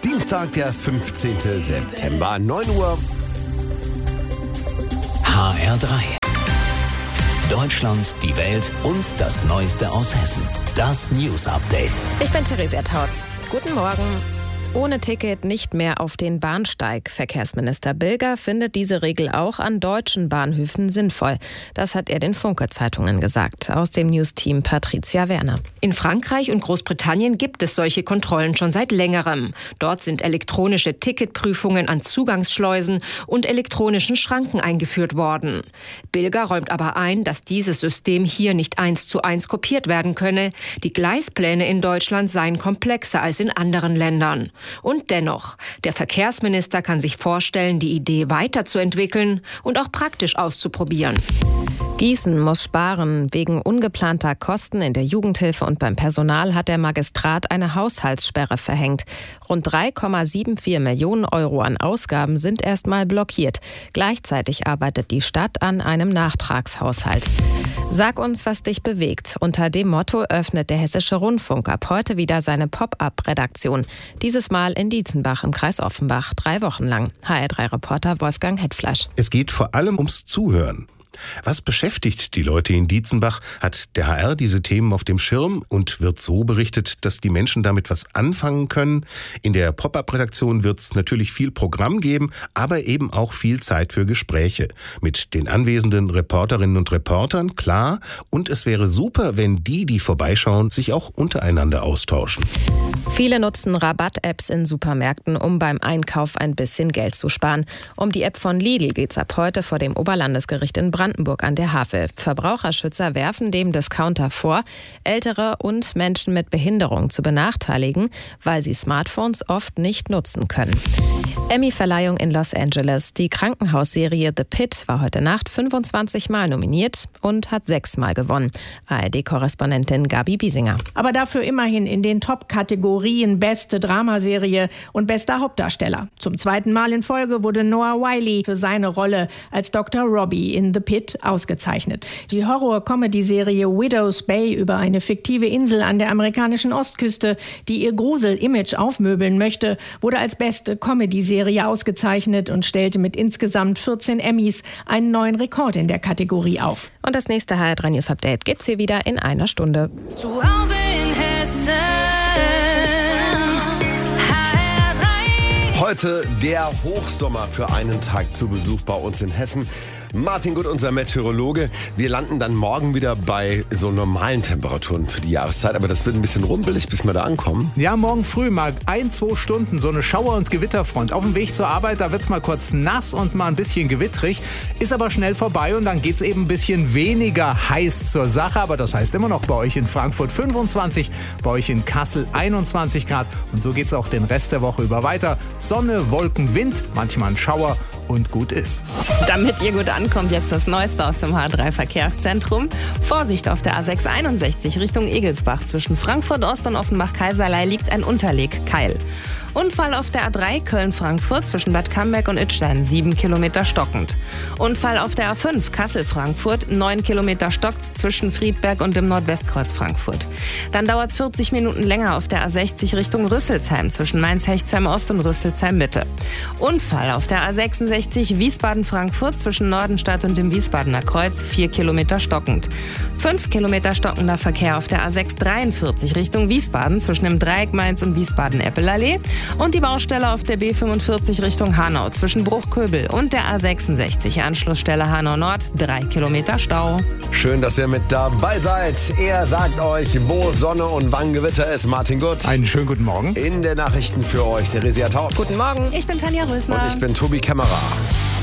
ist Dienstag, der 15. September, 9 Uhr. HR3. Deutschland, die Welt und das Neueste aus Hessen. Das News Update. Ich bin Theresia Tautz. Guten Morgen. Ohne Ticket nicht mehr auf den Bahnsteig. Verkehrsminister Bilger findet diese Regel auch an deutschen Bahnhöfen sinnvoll. Das hat er den Funke-Zeitungen gesagt. Aus dem News-Team Patricia Werner. In Frankreich und Großbritannien gibt es solche Kontrollen schon seit längerem. Dort sind elektronische Ticketprüfungen an Zugangsschleusen und elektronischen Schranken eingeführt worden. Bilger räumt aber ein, dass dieses System hier nicht 1:1 kopiert werden könne. Die Gleispläne in Deutschland seien komplexer als in anderen Ländern. Und dennoch, der Verkehrsminister kann sich vorstellen, die Idee weiterzuentwickeln und auch praktisch auszuprobieren. Gießen muss sparen. Wegen ungeplanter Kosten in der Jugendhilfe und beim Personal hat der Magistrat eine Haushaltssperre verhängt. Rund 3,74 Millionen Euro an Ausgaben sind erstmal blockiert. Gleichzeitig arbeitet die Stadt an einem Nachtragshaushalt. Sag uns, was dich bewegt. Unter dem Motto öffnet der Hessische Rundfunk ab heute wieder seine Pop-up-Redaktion. Dieses Mal in Dietzenbach im Kreis Offenbach, 3 Wochen lang. HR3-Reporter Wolfgang Hetfleisch. Es geht vor allem ums Zuhören. Was beschäftigt die Leute in Dietzenbach? Hat der HR diese Themen auf dem Schirm und wird so berichtet, dass die Menschen damit was anfangen können? In der Pop-up-Redaktion wird es natürlich viel Programm geben, aber eben auch viel Zeit für Gespräche. Mit den anwesenden Reporterinnen und Reportern, klar. Und es wäre super, wenn die vorbeischauen, sich auch untereinander austauschen. Viele nutzen Rabatt-Apps in Supermärkten, um beim Einkauf ein bisschen Geld zu sparen. Um die App von Lidl geht's ab heute vor dem Oberlandesgericht in Brandenburg an der Havel. Verbraucherschützer werfen dem Discounter vor, Ältere und Menschen mit Behinderung zu benachteiligen, weil sie Smartphones oft nicht nutzen können. Emmy-Verleihung in Los Angeles. Die Krankenhausserie The Pitt war heute Nacht 25 Mal nominiert und hat 6 Mal gewonnen. ARD-Korrespondentin Gabi Biesinger. Aber dafür immerhin in den Top-Kategorien Beste Dramaserie und Bester Hauptdarsteller. Zum 2. Mal in Folge wurde Noah Wyle für seine Rolle als Dr. Robbie in The Pitt ausgezeichnet. Die Horror-Comedy-Serie Widow's Bay über eine fiktive Insel an der amerikanischen Ostküste, die ihr Grusel-Image aufmöbeln möchte, wurde als beste Comedy-Serie ausgezeichnet und stellte mit insgesamt 14 Emmys einen neuen Rekord in der Kategorie auf. Und das nächste HR3 News Update gibt's hier wieder in einer Stunde. Zu Hause in Hessen. HR3. Heute der Hochsommer für einen Tag zu Besuch bei uns in Hessen. Martin Gut, unser Meteorologe. Wir landen dann morgen wieder bei so normalen Temperaturen für die Jahreszeit. Aber das wird ein bisschen rumpelig, bis wir da ankommen. Ja, morgen früh mal 1-2 Stunden so eine Schauer- und Gewitterfront. Auf dem Weg zur Arbeit, da wird's mal kurz nass und mal ein bisschen gewittrig. Ist aber schnell vorbei und dann geht's eben ein bisschen weniger heiß zur Sache. Aber das heißt immer noch bei euch in Frankfurt 25, bei euch in Kassel 21 Grad. Und so geht's auch den Rest der Woche über weiter. Sonne, Wolken, Wind, manchmal ein Schauer und gut ist. Damit ihr gut ankommt, jetzt das Neueste aus dem H3-Verkehrszentrum. Vorsicht auf der A661 Richtung Egelsbach. Zwischen Frankfurt Ost und Offenbach-Kaiserlei liegt ein Unterlegkeil. Unfall auf der A3 Köln-Frankfurt zwischen Bad Camberg und Idstein, 7 Kilometer stockend. Unfall auf der A5 Kassel-Frankfurt, 9 Kilometer stockt zwischen Friedberg und dem Nordwestkreuz Frankfurt. Dann dauert es 40 Minuten länger auf der A60 Richtung Rüsselsheim zwischen Mainz-Hechtsheim Ost und Rüsselsheim Mitte. Unfall auf der A66 Wiesbaden-Frankfurt zwischen Nordenstadt und dem Wiesbadener Kreuz, 4 Kilometer stockend. 5 Kilometer stockender Verkehr auf der A643 Richtung Wiesbaden zwischen dem Dreieck Mainz und Wiesbaden-Eppelallee. Und die Baustelle auf der B45 Richtung Hanau zwischen Bruchköbel und der A66 Anschlussstelle Hanau Nord, 3 Kilometer Stau. Schön, dass ihr mit dabei seid. Er sagt euch, wo Sonne und wann Gewitter ist. Martin Gut. Einen schönen guten Morgen. In der Nachrichten für euch, Theresia Tautz. Guten Morgen. Ich bin Tanja Rösner. Und ich bin Tobi Kämmerer.